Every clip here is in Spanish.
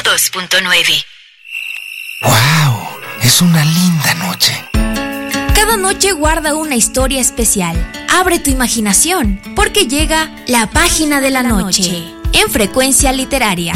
102.9. ¡Wow! Es una linda noche. Cada noche guarda una historia especial. Abre tu imaginación, porque llega La Página de la Noche, en Frecuencia Literaria.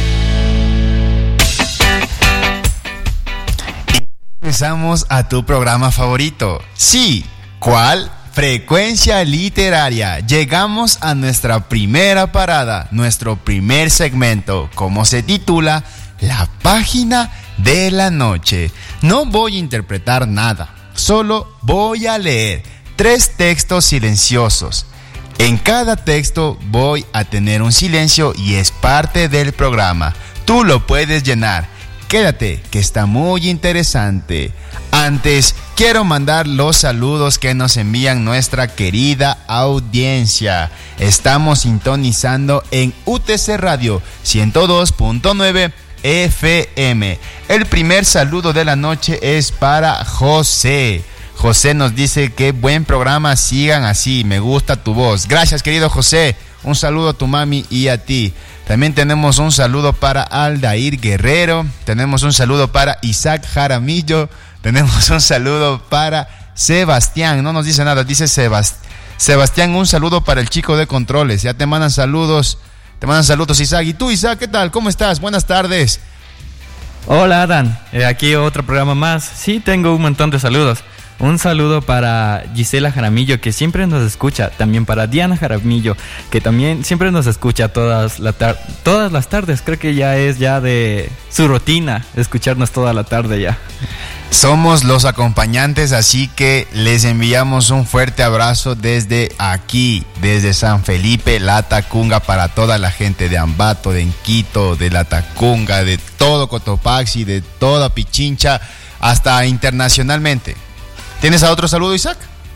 Regresamos a tu programa favorito. Sí, ¿cuál? Frecuencia Literaria. Llegamos a nuestra primera parada, nuestro primer segmento, como se titula La Página de la Noche. No voy a interpretar nada, solo voy a leer 3 textos silenciosos. En cada texto voy a tener un silencio y es parte del programa. Tú lo puedes llenar. Quédate, que está muy interesante. Antes, quiero mandar los saludos que nos envían nuestra querida audiencia. Estamos sintonizando en UTC Radio 102.9 FM. El primer saludo de la noche es para José. José nos dice: qué buen programa, sigan así, me gusta tu voz. Gracias, querido José. Un saludo a tu mami y a ti. También tenemos un saludo para Aldair Guerrero. Tenemos un saludo para Isaac Jaramillo. Tenemos un saludo para Sebastián. No nos dice nada, dice Sebastián, un saludo para el chico de controles. Ya te mandan saludos. Te mandan saludos, Isaac. ¿Y tú, Isaac, qué tal? ¿Cómo estás? Buenas tardes. Hola, Adán. Aquí otro programa más. Sí, tengo un montón de saludos. Un saludo para Gisela Jaramillo, que siempre nos escucha. También para Diana Jaramillo, que también siempre nos escucha todas las tardes. Creo que ya es de su rutina escucharnos toda la tarde ya. Somos los acompañantes, así que les enviamos un fuerte abrazo desde aquí, desde San Felipe, La Tacunga, para toda la gente de Ambato, de Enquito, de La Tacunga, de todo Cotopaxi, de toda Pichincha, hasta internacionalmente. ¿Tienes a otro saludo, Isaac?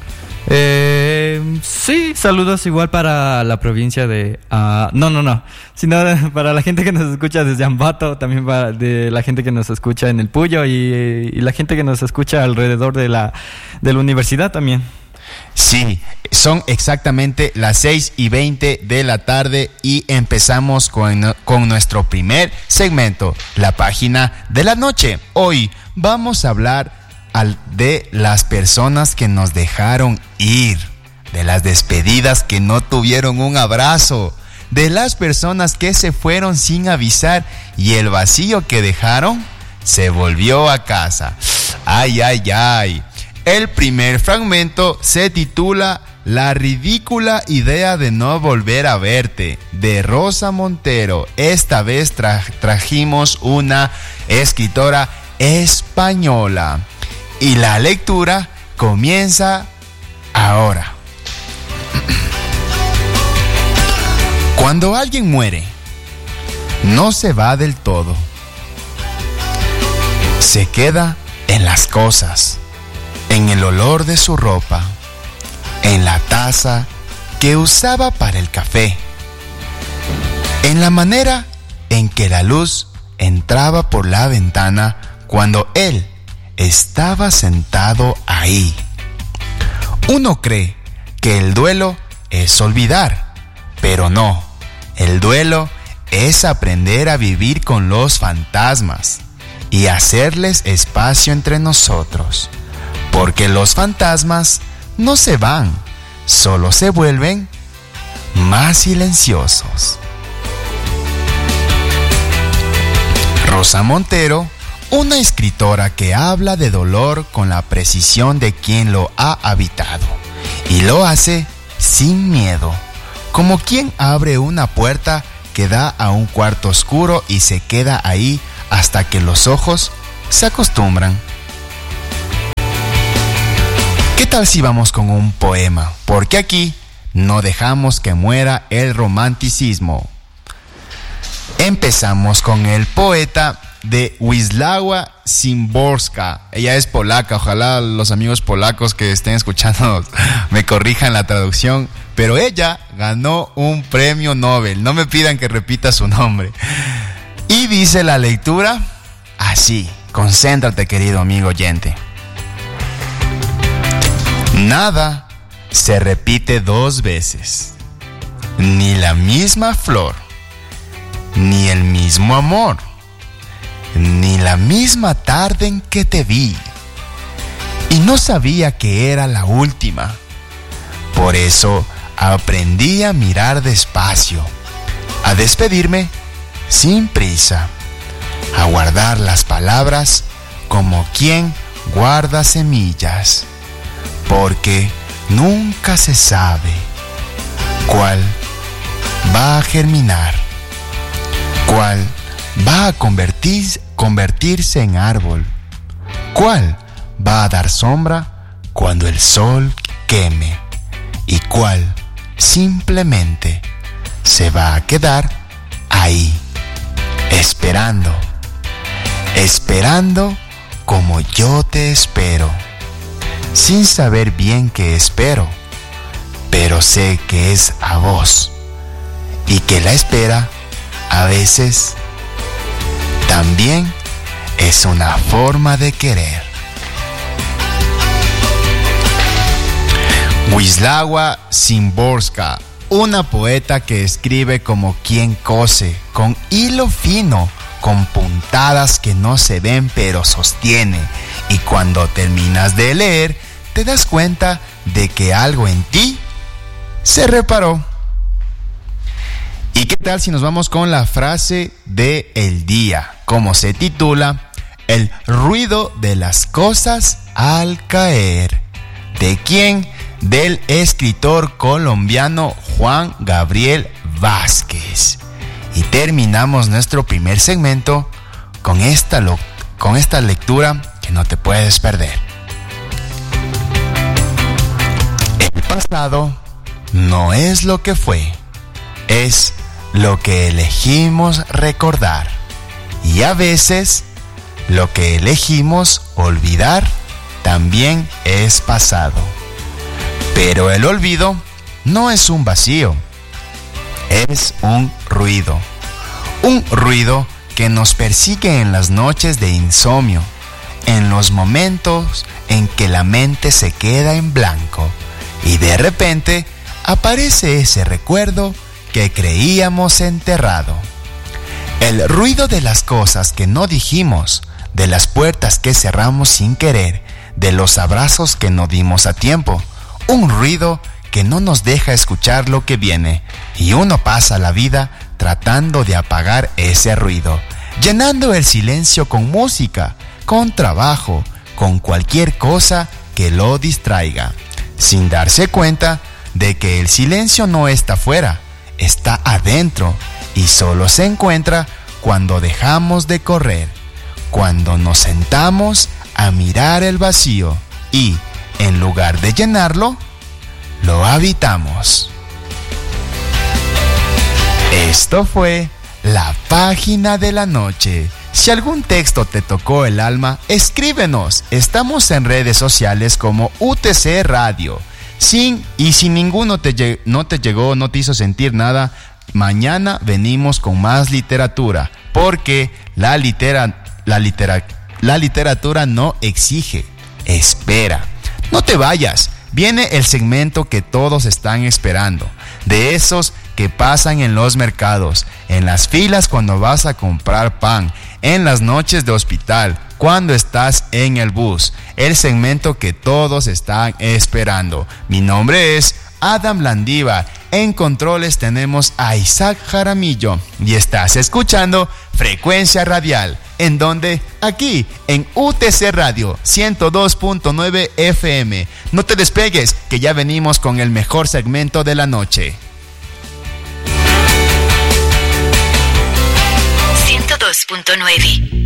Sí, saludos igual para la provincia de... sino para la gente que nos escucha desde Ambato, también para de la gente que nos escucha en el Puyo y la gente que nos escucha alrededor de la universidad también. Sí, son exactamente las 6:20 de la tarde y empezamos con nuestro primer segmento, La Página de la Noche. Hoy vamos a hablar de las personas que nos dejaron ir, de las despedidas que no tuvieron un abrazo, de las personas que se fueron sin avisar y el vacío que dejaron se volvió a casa. Ay, ay, ay. El primer fragmento se titula La ridícula idea de no volver a verte, de Rosa Montero. Esta vez trajimos una escritora española. Y la lectura comienza ahora. Cuando alguien muere, no se va del todo. Se queda en las cosas, en el olor de su ropa, en la taza que usaba para el café, en la manera en que la luz entraba por la ventana cuando él estaba sentado ahí. Uno cree que el duelo es olvidar, pero no. El duelo es aprender a vivir con los fantasmas y hacerles espacio entre nosotros, porque los fantasmas no se van, solo se vuelven más silenciosos. Rosa Montero, una escritora que habla de dolor con la precisión de quien lo ha habitado y lo hace sin miedo, como quien abre una puerta que da a un cuarto oscuro y se queda ahí hasta que los ojos se acostumbran. ¿Qué tal si vamos con un poema? Porque aquí no dejamos que muera el romanticismo. Empezamos con el poeta de Wisława Szymborska. Ella es polaca, ojalá los amigos polacos que estén escuchando me corrijan la traducción, pero ella ganó un premio Nobel, no me pidan que repita su nombre. Y dice la lectura así, concéntrate, querido amigo oyente. Nada se repite 2 veces, ni la misma flor, ni el mismo amor. ni la misma tarde en que te vi. Y no sabía que era la última. Por eso aprendí a mirar despacio, a despedirme sin prisa, a guardar las palabras como quien guarda semillas, porque nunca se sabe cuál va a germinar, cuál va a convertirse en árbol, cuál va a dar sombra cuando el sol queme y cuál simplemente se va a quedar ahí, esperando como yo te espero, sin saber bien qué espero, pero sé que es a vos y que la espera a veces también es una forma de querer. Wisława Szymborska, una poeta que escribe como quien cose, con hilo fino, con puntadas que no se ven pero sostiene, y cuando terminas de leer te das cuenta de que algo en ti se reparó. ¿Y qué tal si nos vamos con la frase del día? Como se titula, el ruido de las cosas al caer. ¿De quién? Del escritor colombiano Juan Gabriel Vázquez. Y terminamos nuestro primer segmento con esta lectura que no te puedes perder. El pasado no es lo que fue, es lo que elegimos recordar. Y a veces lo que elegimos olvidar también es pasado. Pero el olvido no es un vacío, es un ruido que nos persigue en las noches de insomnio, en los momentos en que la mente se queda en blanco y de repente aparece ese recuerdo que creíamos enterrado. El ruido de las cosas que no dijimos, de las puertas que cerramos sin querer, de los abrazos que no dimos a tiempo. Un ruido que no nos deja escuchar lo que viene, y uno pasa la vida tratando de apagar ese ruido, llenando el silencio con música, con trabajo, con cualquier cosa que lo distraiga, sin darse cuenta de que el silencio no está afuera, está adentro, y solo se encuentra cuando dejamos de correr, cuando nos sentamos a mirar el vacío y, en lugar de llenarlo, lo habitamos. Esto fue La Página de la Noche. Si algún texto te tocó el alma, escríbenos. Estamos en redes sociales como UTC Radio. Si ninguno no te llegó, no te hizo sentir nada, mañana venimos con más literatura, porque la literatura no exige, espera. No te vayas, viene el segmento que todos están esperando, de esos que pasan en los mercados, en las filas cuando vas a comprar pan, en las noches de hospital, cuando estás en el bus, el segmento que todos están esperando. Mi nombre es Adam Landiva, en controles tenemos a Isaac Jaramillo y estás escuchando Frecuencia Radial. ¿En dónde? Aquí, en UTC Radio 102.9 FM. No te despegues, que ya venimos con el mejor segmento de la noche. 102.9